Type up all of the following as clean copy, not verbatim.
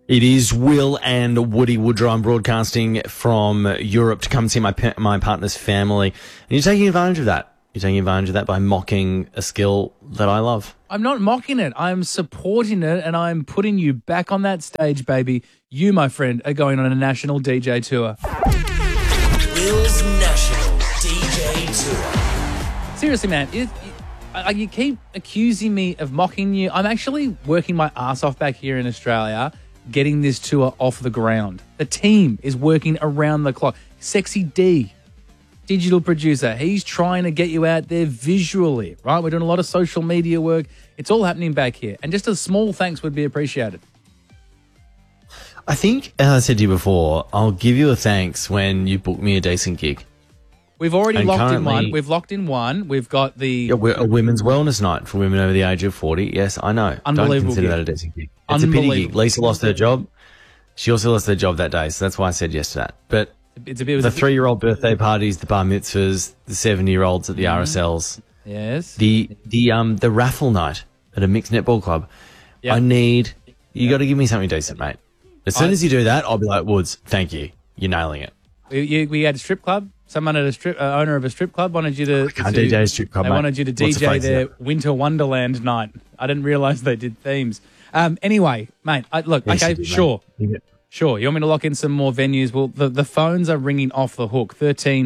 It is Will and Woody Woodrow. I'm broadcasting from Europe to come see my partner's family. And you're taking advantage of that. You're taking advantage of that by mocking a skill that I love. I'm not mocking it. I'm supporting it, and I'm putting you back on that stage, baby. You, my friend, are going on a national DJ tour. Will's National DJ Tour. Seriously, man, you keep accusing me of mocking you. I'm actually working my ass off back here in Australia, getting this tour off the ground. The team is working around the clock. Sexy D, digital producer, he's trying to get you out there visually, right? We're doing a lot of social media work. It's all happening back here. And just a small thanks would be appreciated. I think, as I said to you before, I'll give you a thanks when you book me a decent gig. We've already locked in one. We've locked in one. We've got the... a women's wellness night for women over the age of 40. Yes, I know. Unbelievable. Don't consider that a decent gig. It's a pity gig. Lisa lost her job. She also lost her job that day, so that's why I said yes to that. But it's a bit, the 3-year-old birthday parties, the bar mitzvahs, the 70-year-olds at the RSLs. Yes. The raffle night at a mixed netball club. Yep. You got to give me something decent, mate. As soon as you do that, I'll be like, Woods, thank you. You're nailing it. We had a strip club. Someone at owner of a strip club wanted you to... I can't DJ a strip club, They wanted you to DJ their Winter Wonderland night. I didn't realise they did themes. Anyway, mate, sure. Sure. You want me to lock in some more venues? Well, the phones are ringing off the hook.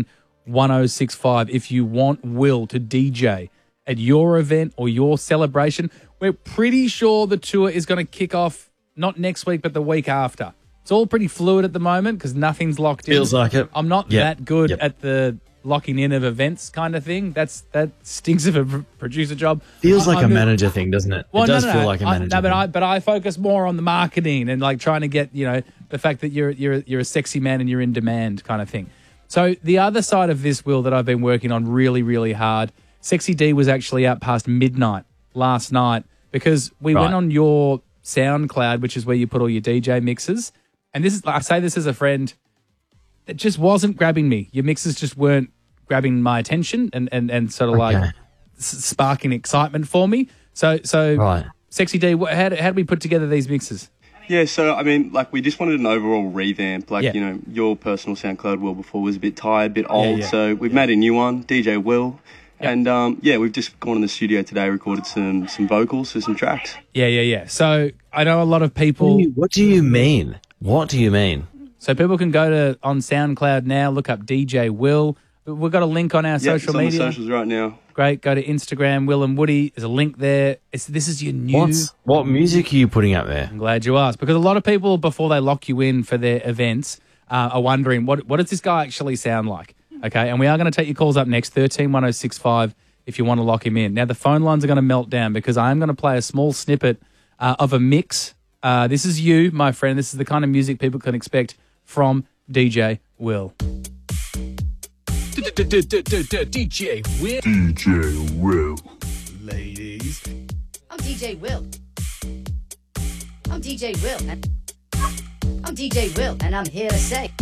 13-1065 if you want Will to DJ at your event or your celebration. We're pretty sure the tour is going to kick off not next week, but the week after. It's all pretty fluid at the moment because nothing's locked in. Feels like it. I'm not that good at the locking in of events kind of thing. That stinks of a producer job. Feels like a manager thing, doesn't it? Well, it does feel like a manager thing. But I focus more on the marketing and like trying to get, the fact that you're a sexy man and you're in demand kind of thing. So the other side of this, Will, that I've been working on really, really hard, Sexy D was actually out past midnight last night because we went on your SoundCloud, which is where you put all your DJ mixes. And I say this as a friend, it just wasn't grabbing me. Your mixes just weren't grabbing my attention and sort of like sparking excitement for me. So Sexy D, how did we put together these mixes? Yeah, so, I mean, we just wanted an overall revamp. Your personal SoundCloud Will before was a bit tired, a bit old. So we've made a new one, DJ Will. Yep. And, we've just gone in the studio today, recorded some vocals for some tracks. Yeah. So I know a lot of people... What do you mean? What do you mean? So people can go on SoundCloud now, look up DJ Will. We've got a link on our social media. It's on the socials right now. Great. Go to Instagram, Will and Woody. There's a link there. This is your new... What music are you putting up there? I'm glad you asked. Because a lot of people, before they lock you in for their events, are wondering, what does this guy actually sound like? Okay, and we are going to take your calls up next, 13-1065, if you want to lock him in. Now, the phone lines are going to melt down because I am going to play a small snippet of a mix. This is you, my friend. This is the kind of music people can expect from DJ Will. DJ Will. DJ Will. Ladies. I'm DJ Will. I'm DJ Will. I'm DJ Will, and I'm here to say...